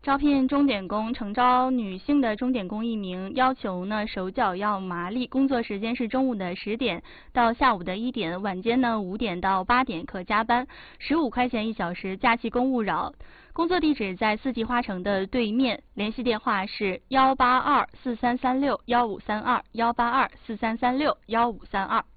招聘钟点工，诚招女性的钟点工1名，要求呢手脚要麻利，工作时间是中午的10点到下午的1点，晚间呢5点到8点可加班，15块钱1小时，假期公勿扰。工作地址在4季花城的对面，联系电话是18243361532，18243361532。